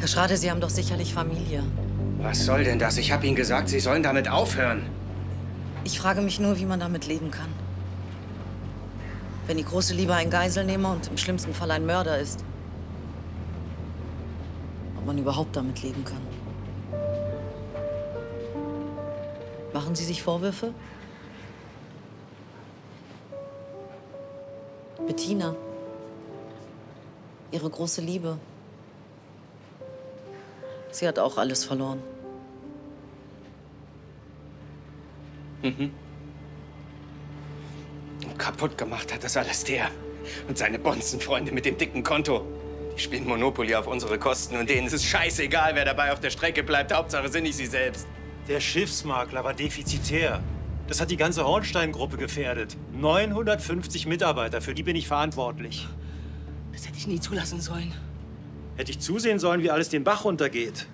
Herr Schrade, Sie haben doch sicherlich Familie. Was soll denn das? Ich habe Ihnen gesagt, Sie sollen damit aufhören. Ich frage mich nur, wie man damit leben kann. Wenn die große Liebe ein Geiselnehmer und im schlimmsten Fall ein Mörder ist. Ob man überhaupt damit leben kann. Machen Sie sich Vorwürfe? Bettina. Ihre große Liebe. Sie hat auch alles verloren. Mhm. Und kaputt gemacht hat das alles der. Und seine Bonzenfreunde mit dem dicken Konto. Die spielen Monopoly auf unsere Kosten und denen ist es scheißegal, wer dabei auf der Strecke bleibt. Hauptsache sind nicht sie selbst. Der Schiffsmakler war defizitär. Das hat die ganze Hornstein-Gruppe gefährdet. 950 Mitarbeiter, für die bin ich verantwortlich. Das hätte ich nie zulassen sollen. Hätte ich zusehen sollen, wie alles den Bach runtergeht.